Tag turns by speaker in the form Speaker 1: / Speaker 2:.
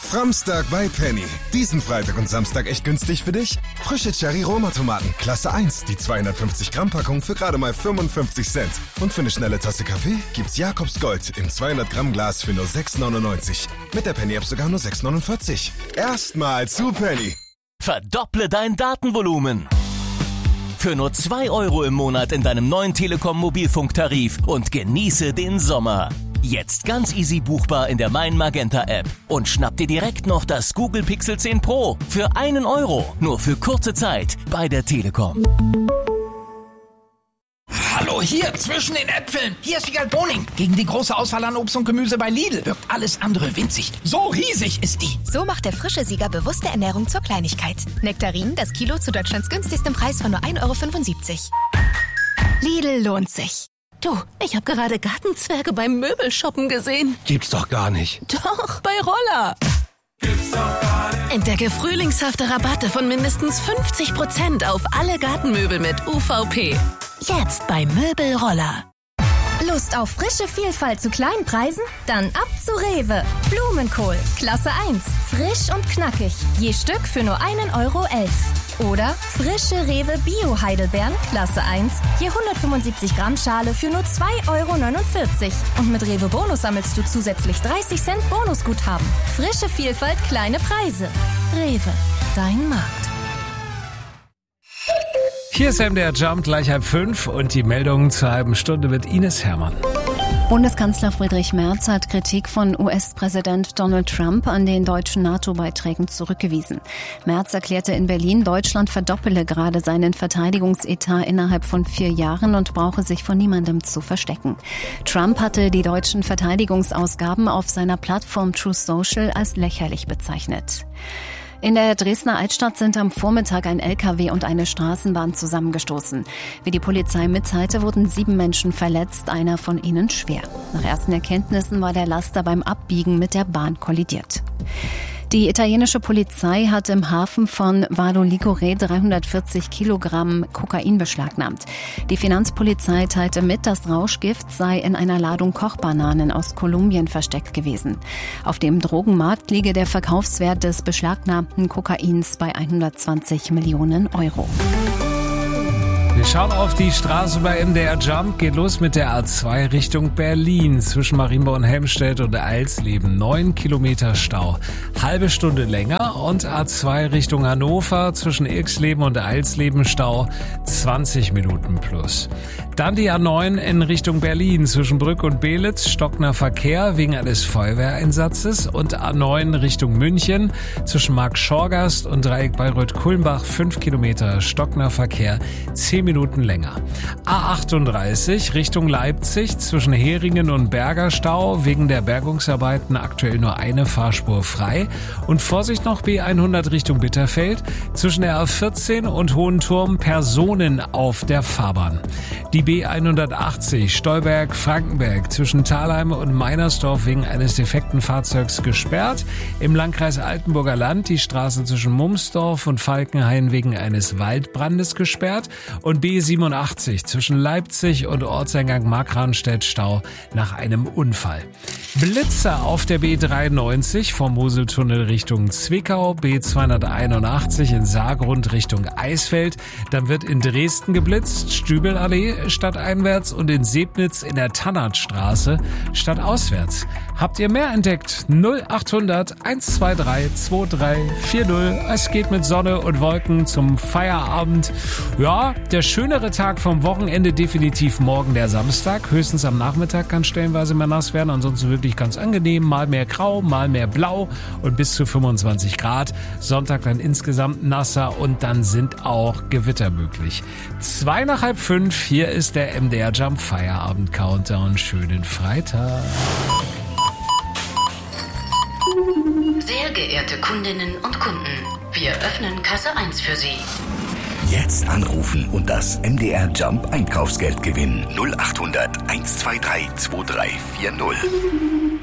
Speaker 1: Framstag bei Penny. Diesen Freitag und Samstag echt günstig für dich? Frische Cherry-Roma-Tomaten, Klasse 1, die 250 Gramm Packung für gerade mal 55 Cent. Und für eine schnelle Tasse Kaffee gibt's Jakobs Gold im 200 Gramm Glas für nur 6,99. Mit der Penny-App sogar nur 6,49. Erstmal zu Penny.
Speaker 2: Verdopple dein Datenvolumen. Für nur 2 Euro im Monat in deinem neuen Telekom-Mobilfunktarif und genieße den Sommer. Jetzt ganz easy buchbar in der Mein Magenta App. Und schnapp dir direkt noch das Google Pixel 10 Pro für 1 Euro. Nur für kurze Zeit bei der Telekom.
Speaker 3: Hallo, hier zwischen den Äpfeln. Hier ist Wiegald Boning. Gegen die große Auswahl an Obst und Gemüse bei Lidl wirkt alles andere winzig. So riesig ist die.
Speaker 4: So macht der frische Sieger bewusste Ernährung zur Kleinigkeit. Nektarinen, das Kilo zu Deutschlands günstigstem Preis von nur 1,75 Euro. Lidl lohnt sich.
Speaker 5: Du, ich habe gerade Gartenzwerge beim Möbelshoppen gesehen.
Speaker 6: Gibt's doch gar nicht.
Speaker 5: Doch, bei Roller.
Speaker 6: Gibt's doch gar nicht.
Speaker 5: Entdecke frühlingshafte Rabatte von mindestens 50% auf alle Gartenmöbel mit UVP. Jetzt bei Möbelroller.
Speaker 4: Lust auf frische Vielfalt zu kleinen Preisen? Dann ab zu Rewe. Blumenkohl, Klasse 1, frisch und knackig. Je Stück für nur 1,11 Euro. Oder frische Rewe Bio-Heidelbeeren, Klasse 1, je 175 Gramm Schale für nur 2,49 Euro. Und mit Rewe Bonus sammelst du zusätzlich 30 Cent Bonusguthaben. Frische Vielfalt, kleine Preise. Rewe, dein Markt.
Speaker 7: Hier ist MDR Jump, gleich 4:30 und die Meldungen zur halben Stunde mit Ines Hermann.
Speaker 8: Bundeskanzler Friedrich Merz hat Kritik von US-Präsident Donald Trump an den deutschen NATO-Beiträgen zurückgewiesen. Merz erklärte in Berlin, Deutschland verdoppele gerade seinen Verteidigungsetat innerhalb von 4 Jahren und brauche sich vor niemandem zu verstecken. Trump hatte die deutschen Verteidigungsausgaben auf seiner Plattform Truth Social als lächerlich bezeichnet. In der Dresdner Altstadt sind am Vormittag ein LKW und eine Straßenbahn zusammengestoßen. Wie die Polizei mitteilte, wurden 7 Menschen verletzt, einer von ihnen schwer. Nach ersten Erkenntnissen war der Laster beim Abbiegen mit der Bahn kollidiert. Die italienische Polizei hat im Hafen von Vado Ligure 340 Kilogramm Kokain beschlagnahmt. Die Finanzpolizei teilte mit, das Rauschgift sei in einer Ladung Kochbananen aus Kolumbien versteckt gewesen. Auf dem Drogenmarkt liege der Verkaufswert des beschlagnahmten Kokains bei 120 Millionen Euro.
Speaker 7: Wir schauen auf die Straße bei MDR Jump. Geht los mit der A2 Richtung Berlin. Zwischen Marienborn und Helmstedt und Alsleben 9 Kilometer Stau. Halbe Stunde länger. Und A2 Richtung Hannover zwischen Irxleben und Alsleben Stau 20 Minuten plus. Dann die A9 in Richtung Berlin. Zwischen Brück und Belitz stockender Verkehr wegen eines Feuerwehreinsatzes. Und A9 Richtung München zwischen Markt-Schorgast und Dreieck Bayreuth-Kulmbach 5 Kilometer stockender Verkehr 10 Minuten länger. A38 Richtung Leipzig zwischen Heringen und Bergerstau wegen der Bergungsarbeiten aktuell nur eine Fahrspur frei. Und Vorsicht noch B100 Richtung Bitterfeld zwischen der A14 und Hohenturm Personen auf der Fahrbahn. Die B180 Stolberg-Frankenberg zwischen Thalheim und Meinersdorf wegen eines defekten Fahrzeugs gesperrt. Im Landkreis Altenburger Land die Straße zwischen Mumsdorf und Falkenhain wegen eines Waldbrandes gesperrt. Und B87 zwischen Leipzig und Ortseingang Markranstädt Stau nach einem Unfall. Blitzer auf der B93 vom Moseltunnel Richtung Zwickau, B281 in Saargrund Richtung Eisfeld. Dann wird in Dresden geblitzt, Stübelallee stadteinwärts und in Sebnitz in der Tannardstraße stadtauswärts. Habt ihr mehr entdeckt? 0800 123 2340. Es geht mit Sonne und Wolken zum Feierabend. Ja, der schönere Tag vom Wochenende definitiv morgen der Samstag. Höchstens am Nachmittag kann stellenweise mehr nass werden. Ansonsten wirklich ganz angenehm. Mal mehr grau, mal mehr blau und bis zu 25 Grad. Sonntag dann insgesamt nasser und dann sind auch Gewitter möglich. 2 nach halb 5. Hier ist der MDR Jump Feierabend Countdown. Schönen Freitag.
Speaker 9: Sehr geehrte Kundinnen und Kunden, wir öffnen Kasse 1 für Sie.
Speaker 10: Jetzt anrufen und das MDR Jump Einkaufsgeld gewinnen. 0800 123 2340.